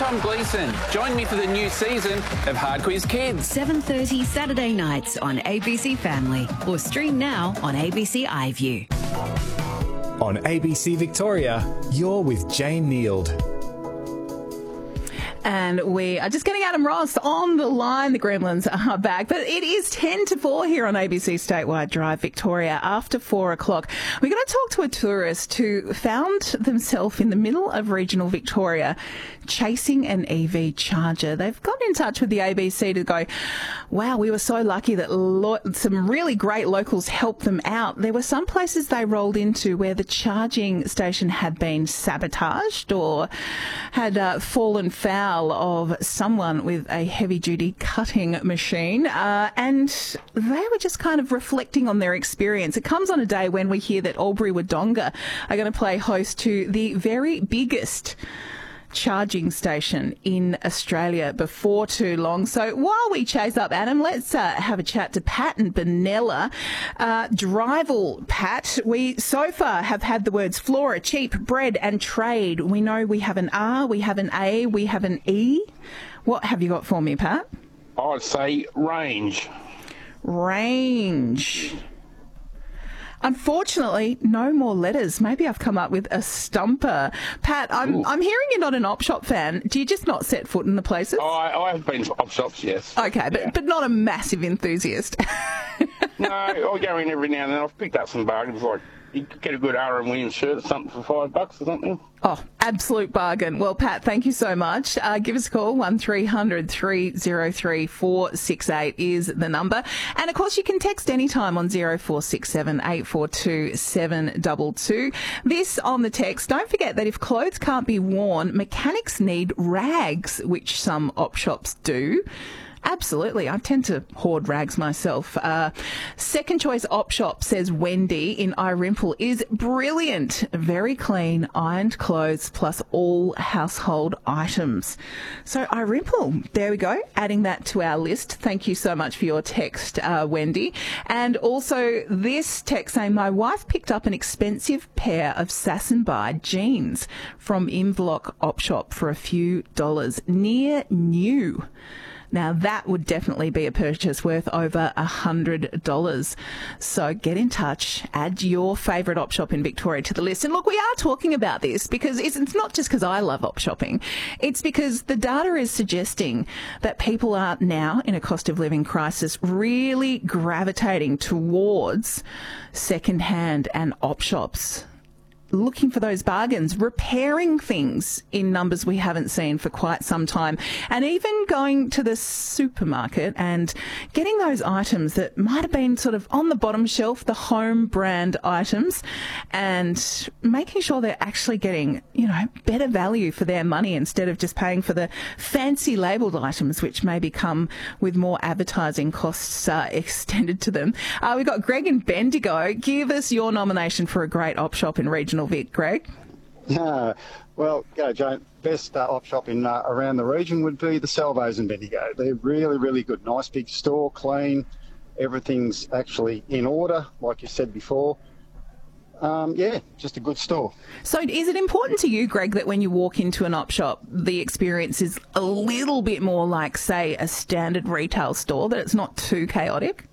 Tom Gleeson. Join me for the new season of Hard Quiz Kids. 7:30 Saturday nights on ABC Family or stream now on ABC iView. On ABC Victoria, you're with Jane Neild. And we are just getting Adam Ross on the line. The Gremlins are back. But it is 10 to 4 here on ABC Statewide Drive, Victoria, after 4 o'clock. We're going to talk to a tourist who found themselves in the middle of regional Victoria chasing an EV charger. They've got in touch with the ABC to go, wow, we were so lucky that some really great locals helped them out. There were some places they rolled into where the charging station had been sabotaged or had fallen foul of someone with a heavy-duty cutting machine, and they were just kind of reflecting on their experience. It comes on a day when we hear that Albury-Wodonga are going to play host to the very biggest charging station in Australia before too long. So while we chase up Adam, let's have a chat to Pat and Benella. Drival, Pat, we so far have had the words Flora, cheap, bread and trade. We know we have an R, we have an A, we have an E. What have you got for me, Pat? I'd say range. Range. Unfortunately, no more letters. Maybe I've come up with a stumper. Pat, I'm hearing you're not an op shop fan. Do you just not set foot in the places? Oh, I have been to op shops, yes. Okay, but not a massive enthusiast. No, I go in every now and then. I've picked up some bargains, like you could get a good R.M. Williams shirt or something for $5 or something. Oh, absolute bargain. Well, Pat, thank you so much. Give us a call. 1300 303 468 is the number. And, of course, you can text anytime on 0467 842 722. This on the text. Don't forget that if clothes can't be worn, mechanics need rags, which some op shops do. Absolutely. I tend to hoard rags myself. Second choice op shop, says Wendy in Irimple, is brilliant. Very clean, ironed clothes plus all household items. So Irimple, there we go. Adding that to our list. Thank you so much for your text, Wendy. And also this text saying, my wife picked up an expensive pair of Sass & Bide jeans from Inverloch op shop for a few dollars. Near new. Now, that would definitely be a purchase worth over $100. So get in touch, add your favourite op shop in Victoria to the list. And look, we are talking about this because it's not just because I love op shopping. It's because the data is suggesting that people are now, in a cost of living crisis, really gravitating towards second-hand and op shops, looking for those bargains, repairing things in numbers we haven't seen for quite some time, and even going to the supermarket and getting those items that might have been sort of on the bottom shelf, the home brand items, and making sure they're actually getting, better value for their money instead of just paying for the fancy labelled items, which maybe come with more advertising costs extended to them. We've got Greg in Bendigo. Give us your nomination for a great op shop in regional Vic, Greg. Well, Jane, best op shop in around the region would be the Salvos in Bendigo. They're really, really good. Nice big store, clean. Everything's actually in order, like you said before. Just a good store. So is it important to you, Greg, that when you walk into an op shop, the experience is a little bit more like, say, a standard retail store, that it's not too chaotic?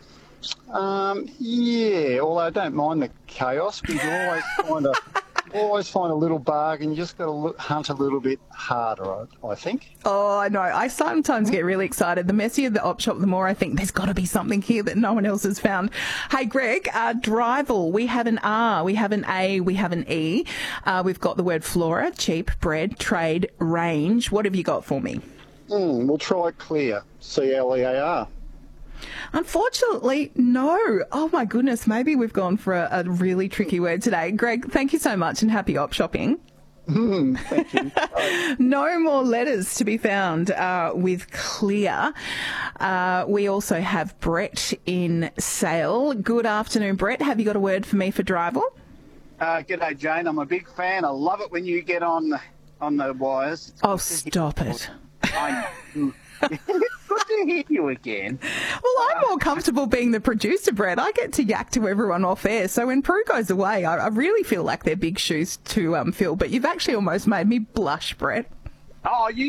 Although I don't mind the chaos, because you always find a little bargain. You just got to hunt a little bit harder, I think. Oh, I know. I sometimes get really excited. The messier the op shop, the more I think there's got to be something here that no one else has found. Hey, Greg, Drival, we have an R, we have an A, we have an E. We've got the word Flora, cheap, bread, trade, range. What have you got for me? We'll try Clear, CLEAR. Unfortunately, no. Oh, my goodness. Maybe we've gone for a really tricky word today. Greg, thank you so much and happy op shopping. Thank you. No more letters to be found with Clear. We also have Brett in Sale. Good afternoon, Brett. Have you got a word for me for Drival? G'day, Jane. I'm a big fan. I love it when you get on the wires. Oh, stop it. Good to hear you again. Well, I'm more comfortable being the producer, Brett. I get to yak to everyone off air. So when Prue goes away, I really feel like they're big shoes to fill. But you've actually almost made me blush, Brett. Oh, you